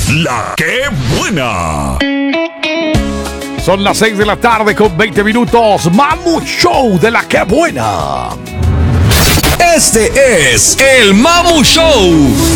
La que buena. Son las 6 de la tarde con 20 minutos. Mamu Show de La que buena. Este es el Mamu Show.